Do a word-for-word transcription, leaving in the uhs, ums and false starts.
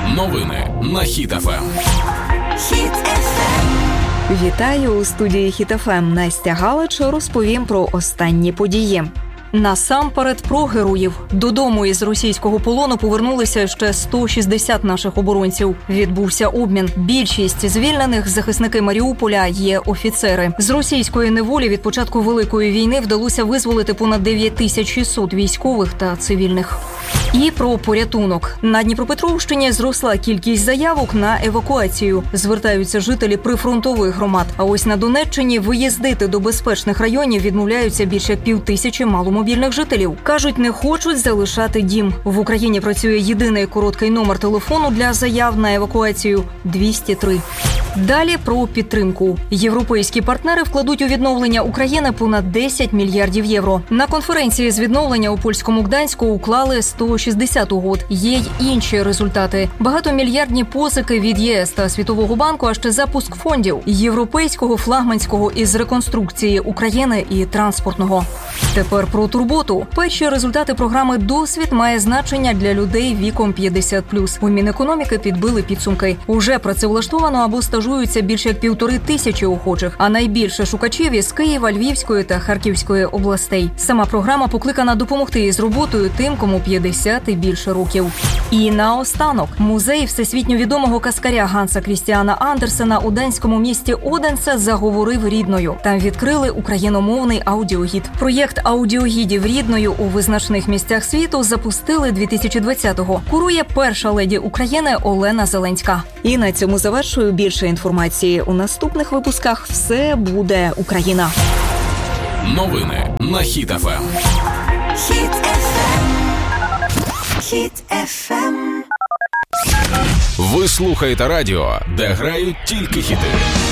Новини на Хіт еф ем. Хіт еф ем. Вітаю у студії Хіт еф ем. Настя Галич розповім про останні події. Насамперед про героїв. Додому із російського полону повернулися ще сто шістдесят наших оборонців. Відбувся обмін. Більшість звільнених захисники Маріуполя є офіцери. З російської неволі від початку Великої війни вдалося визволити понад дев'ять тисяч шістсот військових та цивільних. І про порятунок. На Дніпропетровщині зросла кількість заявок на евакуацію. Звертаються жителі прифронтових громад. А ось на Донеччині виїздити до безпечних районів відмовляються більше як півтисячі маломобільних жителів. Кажуть, не хочуть залишати дім. В Україні працює єдиний короткий номер телефону для заяв на евакуацію – двісті три. Далі про підтримку. Європейські партнери вкладуть у відновлення України понад десять мільярдів євро. На конференції з відновлення у польському Гданську уклали сто шістдесят угод. Є й інші результати. Багатомільярдні позики від ЄС та Світового банку, а ще запуск фондів європейського, флагманського із реконструкції України і транспортного. Тепер про турботу. Перші результати програми «Досвід» має значення для людей віком п'ятдесят плюс. У Мінекономіки підбили підсумки. Уже працевлаштовано або стажуються більше як півтори тисячі охочих, а найбільше шукачів із Києва, Львівської та Харківської областей. Сама програма покликана допомогти із роботою тим, кому п'ятдесят і більше років. І наостанок. Музей всесвітньо відомого каскаря Ганса Крістіана Андерсена у данському місті Оденсе заговорив рідною. Там відкрили україномовний аудіогід. Проєкт аудіогідів рідною у визначних місцях світу запустили дві тисячі двадцятого. Курує перша леді України Олена Зеленська. І на цьому завершую. Більше інформації у наступних випусках. Все буде Україна. Новини на Хіт еф ем. Хіт еф ем. Хіт еф ем. Ви слухаєте радіо, де грають тільки хіти.